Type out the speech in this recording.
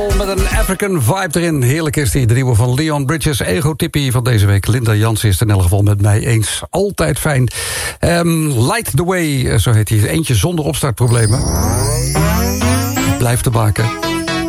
Met een African vibe erin. Heerlijk is die. De nieuwe van Leon Bridges. Ego-tippie van deze week. Linda Jansen is het in elk geval met mij eens. Altijd fijn. Light the Way, zo heet hij. Eentje zonder opstartproblemen. Blijft te maken.